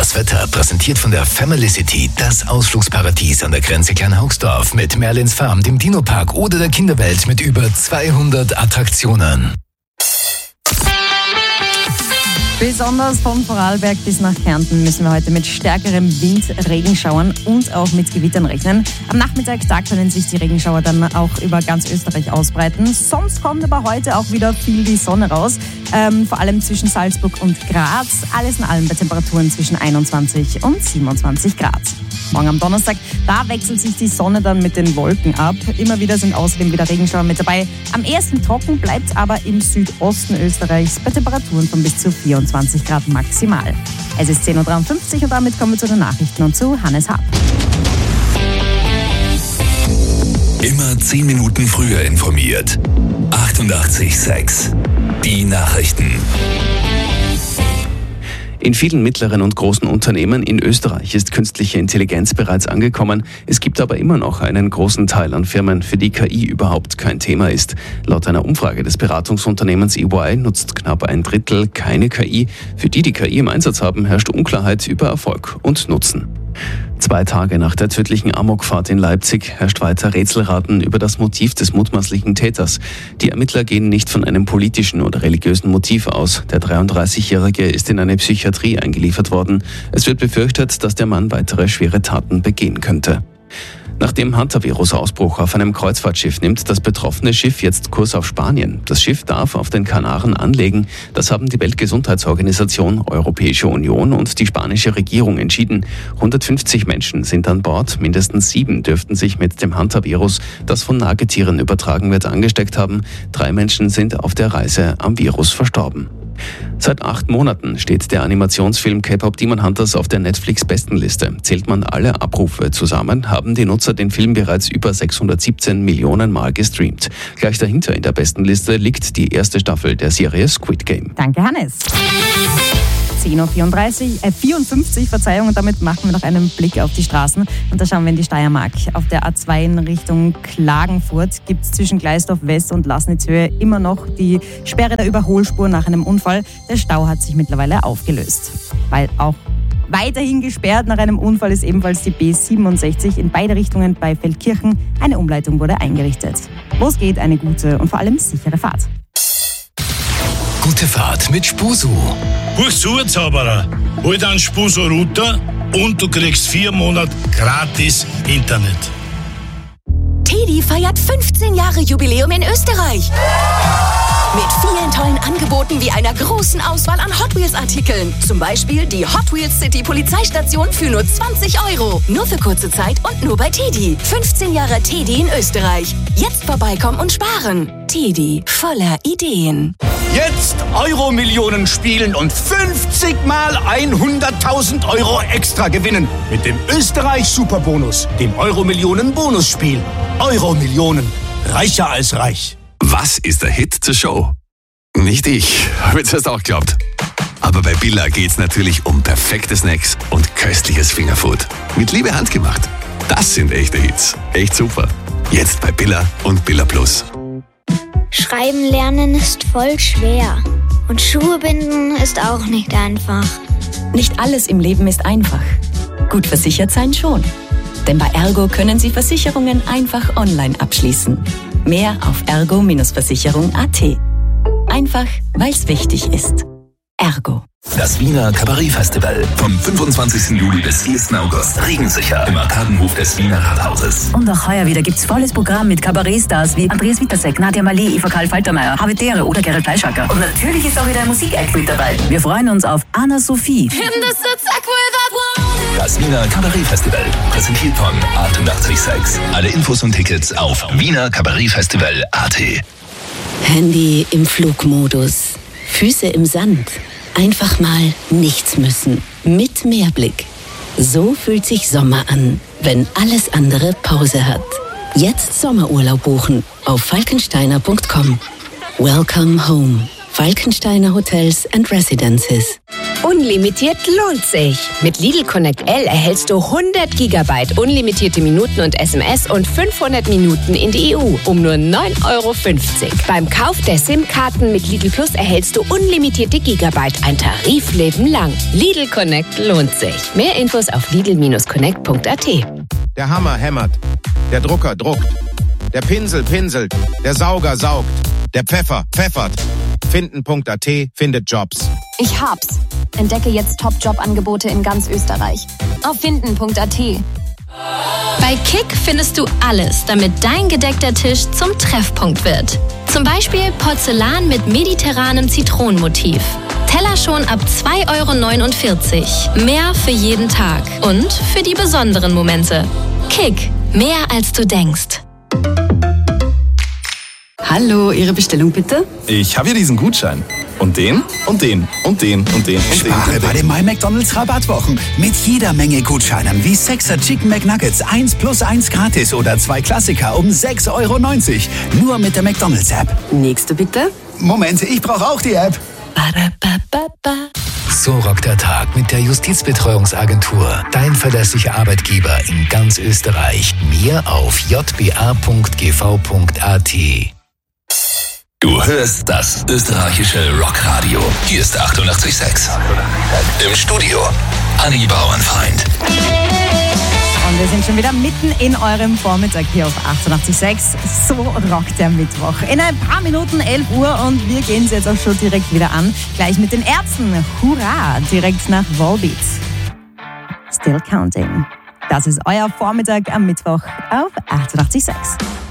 Das Wetter präsentiert von der Family City, das Ausflugsparadies an der Grenze Kleinhaugsdorf mit Merlins Farm, dem Dino-Park oder der Kinderwelt mit über 200 Attraktionen. Besonders von Vorarlberg bis nach Kärnten müssen wir heute mit stärkerem Wind, Regenschauern und auch mit Gewittern rechnen. Am Nachmittag können sich die Regenschauer dann auch über ganz Österreich ausbreiten. Sonst kommt aber heute auch wieder viel die Sonne raus, vor allem zwischen Salzburg und Graz. Alles in allem bei Temperaturen zwischen 21 und 27 Grad. Morgen am Donnerstag, da wechselt sich die Sonne dann mit den Wolken ab. Immer wieder sind außerdem wieder Regenschauer mit dabei. Am ersten trocken bleibt aber im Südosten Österreichs bei Temperaturen von bis zu 24 Grad maximal. Es ist 10.53 Uhr und damit kommen wir zu den Nachrichten und zu Hannes Haab. Immer 10 Minuten früher informiert. 88,6. Die Nachrichten. In vielen mittleren und großen Unternehmen in Österreich ist künstliche Intelligenz bereits angekommen. Es gibt aber immer noch einen großen Teil an Firmen, für die KI überhaupt kein Thema ist. Laut einer Umfrage des Beratungsunternehmens EY nutzt knapp ein Drittel keine KI. Für die KI im Einsatz haben, herrscht Unklarheit über Erfolg und Nutzen. 2 Tage nach der tödlichen Amokfahrt in Leipzig herrscht weiter Rätselraten über das Motiv des mutmaßlichen Täters. Die Ermittler gehen nicht von einem politischen oder religiösen Motiv aus. Der 33-Jährige ist in eine Psychiatrie eingeliefert worden. Es wird befürchtet, dass der Mann weitere schwere Taten begehen könnte. Nach dem Hantavirus-Ausbruch auf einem Kreuzfahrtschiff nimmt das betroffene Schiff jetzt Kurs auf Spanien. Das Schiff darf auf den Kanaren anlegen. Das haben die Weltgesundheitsorganisation, Europäische Union und die spanische Regierung entschieden. 150 Menschen sind an Bord. Mindestens 7 dürften sich mit dem Hantavirus, das von Nagetieren übertragen wird, angesteckt haben. 3 Menschen sind auf der Reise am Virus verstorben. Seit 8 Monaten steht der Animationsfilm K-Pop Demon Hunters auf der Netflix-Bestenliste. Zählt man alle Abrufe zusammen, haben die Nutzer den Film bereits über 617 Millionen Mal gestreamt. Gleich dahinter in der Bestenliste liegt die erste Staffel der Serie Squid Game. Danke, Hannes. 10.54 Uhr, und damit machen wir noch einen Blick auf die Straßen. Und da schauen wir in die Steiermark. Auf der A2 in Richtung Klagenfurt gibt es zwischen Gleisdorf West und Laßnitzhöhe immer noch die Sperre der Überholspur nach einem Unfall. Der Stau hat sich mittlerweile aufgelöst. Weil auch weiterhin gesperrt nach einem Unfall ist ebenfalls die B67 in beide Richtungen bei Feldkirchen. Eine Umleitung wurde eingerichtet. Wo es geht, eine gute und vor allem sichere Fahrt. Gute Fahrt mit Spusu. Buch zu, Zauberer. Hol dann Spusu-Router und du kriegst 4 Monate gratis Internet. TEDi feiert 15 Jahre Jubiläum in Österreich. Mit vielen tollen Angeboten wie einer großen Auswahl an Hot Wheels-Artikeln. Zum Beispiel die Hot Wheels City Polizeistation für nur 20 €. Nur für kurze Zeit und nur bei TEDi. 15 Jahre TEDi in Österreich. Jetzt vorbeikommen und sparen. TEDi, voller Ideen. Jetzt Euro-Millionen spielen und 50 mal 100.000 € extra gewinnen. Mit dem Österreich-Superbonus, dem Euro-Millionen-Bonusspiel. Euro-Millionen, reicher als reich. Was ist der Hit zur Show? Nicht ich, habe jetzt erst auch geglaubt. Aber bei Billa geht's natürlich um perfekte Snacks und köstliches Fingerfood. Mit Liebe handgemacht. Das sind echte Hits. Echt super. Jetzt bei Billa und Billa Plus. Schreiben lernen ist voll schwer. Und Schuhe binden ist auch nicht einfach. Nicht alles im Leben ist einfach. Gut versichert sein schon. Denn bei Ergo können Sie Versicherungen einfach online abschließen. Mehr auf ergo-versicherung.at. Einfach, weil es wichtig ist. Ergo. Das Wiener Kabarett-Festival vom 25. Juli bis 1. August. Regensicher im Arkadenhof des Wiener Rathauses. Und auch heuer wieder gibt's volles Programm mit Kabarettstars wie Andreas Wittersek, Nadja Malé, Eva Karl Faltermeier, Harvey Dere oder Gerrit Fleischacker. Und natürlich ist auch wieder ein Musik-Act mit dabei. Wir freuen uns auf Anna Sophie. Das Wiener Kabarett-Festival, präsentiert von 88,6. Alle Infos und Tickets auf wienerkabarettfestival.at. Handy im Flugmodus, Füße im Sand, einfach mal nichts müssen, mit Meerblick. So fühlt sich Sommer an, wenn alles andere Pause hat. Jetzt Sommerurlaub buchen auf falkensteiner.com. Welcome home. Falkensteiner Hotels and Residences. Unlimitiert lohnt sich. Mit Lidl Connect L erhältst du 100 GB unlimitierte Minuten und SMS und 500 Minuten in die EU um nur 9,50 €. Beim Kauf der SIM-Karten mit Lidl Plus erhältst du unlimitierte Gigabyte, ein Tarifleben lang. Lidl Connect lohnt sich. Mehr Infos auf lidl-connect.at. Der Hammer hämmert, der Drucker druckt, der Pinsel pinselt, der Sauger saugt, der Pfeffer pfeffert. Finden.at findet Jobs. Ich hab's. Entdecke jetzt Top-Job-Angebote in ganz Österreich. Auf finden.at. Bei Kick findest du alles, damit dein gedeckter Tisch zum Treffpunkt wird. Zum Beispiel Porzellan mit mediterranem Zitronenmotiv. Teller schon ab 2,49 €. Mehr für jeden Tag und für die besonderen Momente. Kick, mehr als du denkst. Hallo, Ihre Bestellung bitte? Ich habe hier diesen Gutschein. Und den, und den, und den, und den, und Spare den. bei den MyMcDonald's Rabattwochen. Mit jeder Menge Gutscheinen wie 6er Chicken McNuggets 1+1 gratis oder 2 Klassiker um 6,90 €. Nur mit der McDonald's App. Nächste bitte. Moment, ich brauche auch die App. So rockt der Tag mit der Justizbetreuungsagentur. Dein verlässlicher Arbeitgeber in ganz Österreich. Mehr auf jba.gv.at. Du hörst das österreichische Rockradio. Hier ist 88,6. Im Studio Anni Bauernfeind. Und wir sind schon wieder mitten in eurem Vormittag hier auf 88,6. So rockt der Mittwoch. In ein paar Minuten 11 Uhr und wir gehen es jetzt auch schon direkt wieder an. Gleich mit den Ärzten. Hurra! Direkt nach Volbeat. Still Counting. Das ist euer Vormittag am Mittwoch auf 88,6.